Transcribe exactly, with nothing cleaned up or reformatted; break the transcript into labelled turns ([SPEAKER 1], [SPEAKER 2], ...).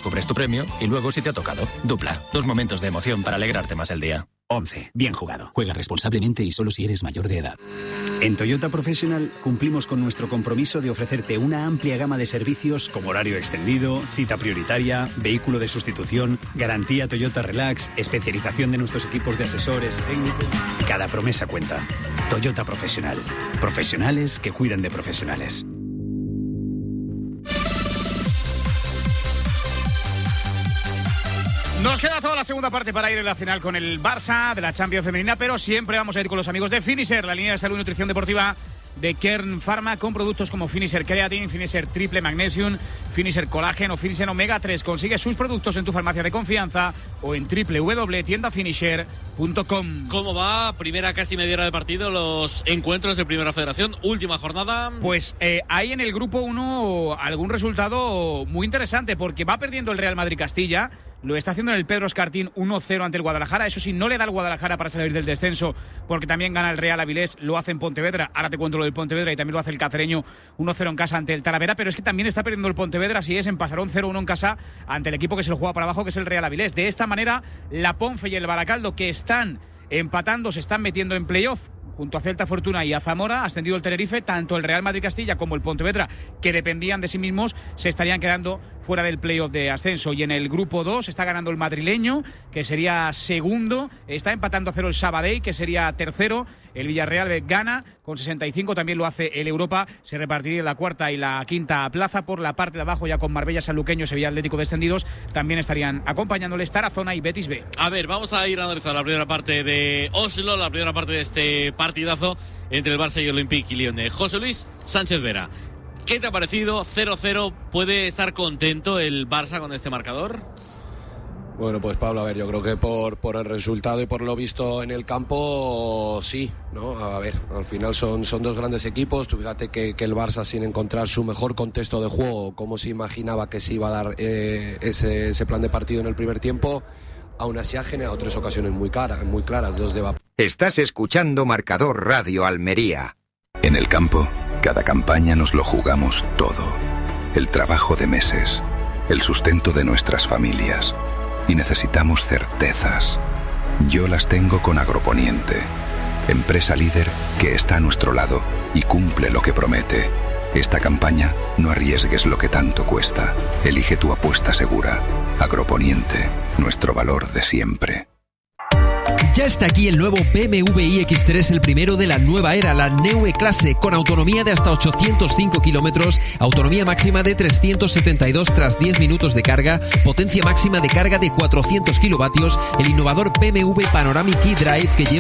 [SPEAKER 1] descubres tu premio y luego si te ha tocado. Dupla, dos momentos de emoción para alegrarte más el día.
[SPEAKER 2] once. Bien jugado. Juega responsablemente y solo si eres mayor de edad. En Toyota Professional cumplimos con nuestro compromiso de ofrecerte una amplia gama de servicios como horario extendido, cita prioritaria, vehículo de sustitución, garantía Toyota Relax, especialización de nuestros equipos de asesores técnicos. Cada promesa cuenta. Toyota Professional. Profesionales que cuidan de profesionales.
[SPEAKER 3] Nos queda toda la segunda parte para ir a la final con el Barça de la Champions femenina, pero siempre vamos a ir con los amigos de Finisher, la línea de salud y nutrición deportiva de Kern Pharma, con productos como Finisher Creatine, Finisher Triple Magnesium, Finisher Colágeno o Finisher Omega tres. Consigue sus productos en tu farmacia de confianza o en doble u doble u doble u punto tienda finisher punto com.
[SPEAKER 4] ¿Cómo va? Primera casi media hora de partido, los encuentros de Primera Federación, última jornada.
[SPEAKER 3] Pues eh, hay en el grupo uno algún resultado muy interesante, porque va perdiendo el Real Madrid Castilla. Lo está haciendo en el Pedro Escartín uno cero ante el Guadalajara. Eso sí, no le da al Guadalajara para salir del descenso, porque también gana el Real Avilés, lo hace en Pontevedra. Ahora te cuento lo del Pontevedra, y también lo hace el cacereño uno cero en casa ante el Talavera. Pero es que también está perdiendo el Pontevedra, si es en Pasarón cero uno en casa ante el equipo que se lo juega para abajo, que es el Real Avilés. De esta manera, la Ponfe y el Baracaldo, que están empatando, se están metiendo en playoff junto a Celta Fortuna y a Zamora. Ha ascendido el Tenerife. Tanto el Real Madrid Castilla como el Pontevedra, que dependían de sí mismos, se estarían quedando fuera del playoff de ascenso. Y en el grupo dos está ganando el madrileño, que sería segundo. Está empatando a cero el Sabadell, que sería tercero. El Villarreal gana con sesenta y cinco, también lo hace el Europa. Se repartiría la cuarta y la quinta plaza. Por la parte de abajo, ya con Marbella, Sanluqueño, Sevilla Atlético descendidos, también estarían acompañándoles Tarazona y Betis B.
[SPEAKER 4] A ver, vamos a ir a analizar la primera parte de Oslo, la primera parte de este partidazo entre el Barça y el Olympique Lyonnais. José Luis Sánchez Vera, ¿qué te ha parecido? cero cero, ¿puede estar contento el Barça con este marcador?
[SPEAKER 5] Bueno, pues Pablo, a ver, yo creo que por, por el resultado y por lo visto en el campo, sí, ¿no? A ver, al final son, son dos grandes equipos. Tú fíjate que, que el Barça, sin encontrar su mejor contexto de juego, como se imaginaba que se iba a dar eh, ese, ese plan de partido en el primer tiempo, aún así ha generado tres ocasiones muy, cara, muy claras, dos de vapor.
[SPEAKER 6] Estás escuchando Marcador Radio Almería.
[SPEAKER 7] En el campo, cada campaña nos lo jugamos todo. El trabajo de meses, el sustento de nuestras familias. Y necesitamos certezas. Yo las tengo con Agroponiente, empresa líder que está a nuestro lado y cumple lo que promete. Esta campaña no arriesgues lo que tanto cuesta. Elige tu apuesta segura. Agroponiente, nuestro valor de siempre.
[SPEAKER 8] Ya está aquí el nuevo B M W i X tres, el primero de la nueva era, la Neue Klasse, con autonomía de hasta ochocientos cinco kilómetros, autonomía máxima de trescientos setenta y dos tras diez minutos de carga, potencia máxima de carga de cuatrocientos kilovatios, el innovador B M W Panoramic eDrive, que lleva